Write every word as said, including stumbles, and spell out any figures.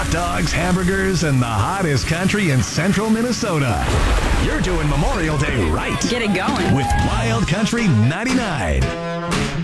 dogs, hamburgers, and the hottest country in central Minnesota. You're doing Memorial Day right. Get it going. With Wild Country ninety-nine.